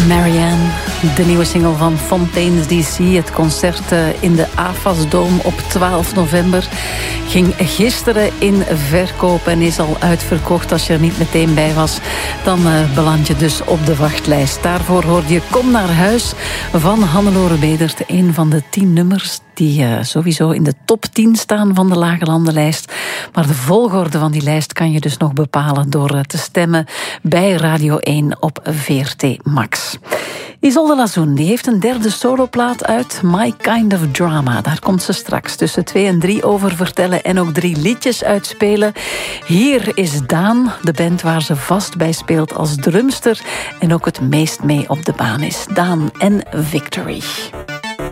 Marianne, de nieuwe single van Fontaines DC. Het concert in de AFAS-dome op 12 november ging gisteren in verkoop en is al uitverkocht. Als je er niet meteen bij was, dan beland je dus op de wachtlijst. Daarvoor hoorde je Kom naar huis van Hannelore Bedert. Een van de 10 nummers die sowieso in de top 10 staan van de Lage Landenlijst. Maar de volgorde van die lijst kan je dus nog bepalen door te stemmen bij Radio 1 op VRT Max. Isolde Lazoen, die heeft een derde soloplaat uit, My Kind of Drama. Daar komt ze straks tussen 2 en 3 over vertellen en ook 3 liedjes uitspelen. Hier is Daan, de band waar ze vast bij speelt als drumster en ook het meest mee op de baan is. Daan en Victory.